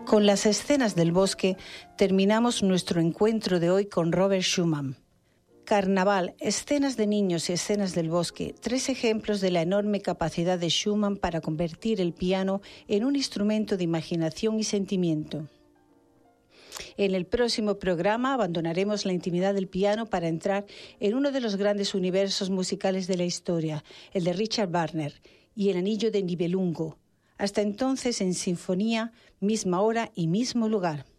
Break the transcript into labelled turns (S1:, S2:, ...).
S1: Con las escenas del bosque terminamos nuestro encuentro de hoy con Robert Schumann. Carnaval, escenas de niños y escenas del bosque, 3 ejemplos de la enorme capacidad de Schumann para convertir el piano en un instrumento de imaginación y sentimiento. En el próximo programa abandonaremos la intimidad del piano para entrar en uno de los grandes universos musicales de la historia, el de Richard Wagner y el Anillo de Nibelungo. Hasta entonces, en sinfonía, misma hora y mismo lugar.